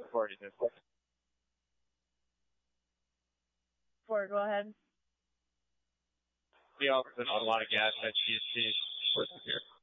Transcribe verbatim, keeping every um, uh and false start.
recording this. Ford, go ahead. We also put a lot of gas at G S T. Here.